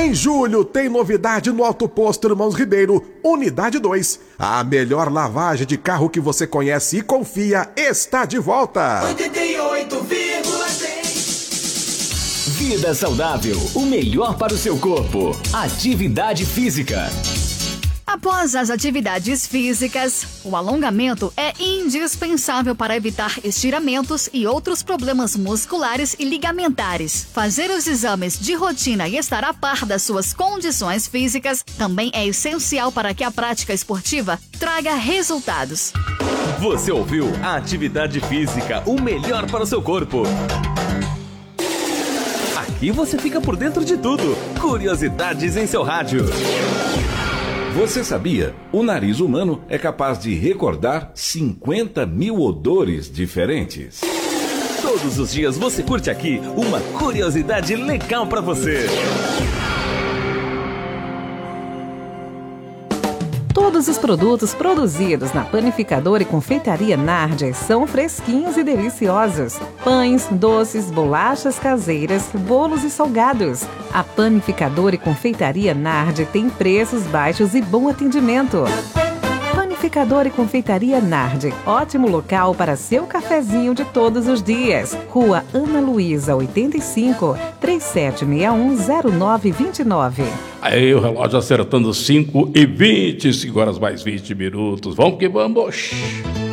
Em julho tem novidade no Auto Posto Irmãos Ribeiro, Unidade 2. A melhor lavagem de carro que você conhece e confia está de volta. 88,6. Vida saudável, o melhor para o seu corpo. Atividade física. Após as atividades físicas, o alongamento é indispensável para evitar estiramentos e outros problemas musculares e ligamentares. Fazer os exames de rotina e estar a par das suas condições físicas também é essencial para que a prática esportiva traga resultados. Você ouviu a Atividade Física, o melhor para o seu corpo. Aqui você fica por dentro de tudo. Curiosidades em seu rádio. Você sabia? O nariz humano é capaz de recordar 50 mil odores diferentes. Todos os dias você curte aqui uma curiosidade legal para você. Todos os produtos produzidos na Panificadora e Confeitaria Nardi são fresquinhos e deliciosos. Pães, doces, bolachas caseiras, bolos e salgados. A Panificadora e Confeitaria Nardi tem preços baixos e bom atendimento. Panificadora e Confeitaria Nardi, ótimo local para seu cafezinho de todos os dias. Rua Ana Luísa, 85, 37610929. Aí o relógio acertando 5h20, 5 horas mais 20 minutos. Vamos que vamos!